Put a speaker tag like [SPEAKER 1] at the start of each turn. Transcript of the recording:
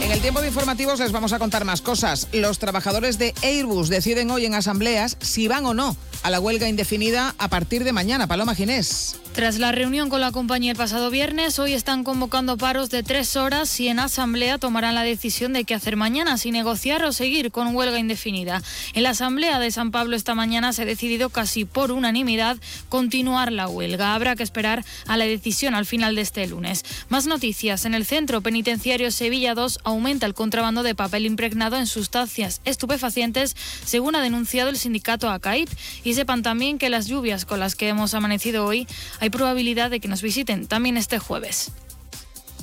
[SPEAKER 1] En el tiempo de informativos les vamos a contar más cosas. Los trabajadores de Airbus deciden hoy en asambleas si van o no a la huelga indefinida a partir de mañana. Paloma Ginés.
[SPEAKER 2] Tras la reunión con la compañía el pasado viernes, hoy están convocando paros de 3 horas y en asamblea tomarán la decisión de qué hacer mañana, si negociar o seguir con huelga indefinida. En la asamblea de San Pablo esta mañana se ha decidido casi por unanimidad continuar la huelga. Habrá que esperar a la decisión al final de este lunes. Más noticias. En el centro penitenciario Sevilla 2 aumenta el contrabando de papel impregnado en sustancias estupefacientes, según ha denunciado el sindicato ACAIP. Y sepan también que las lluvias con las que hemos amanecido hoy hay probabilidad de que nos visiten también este jueves.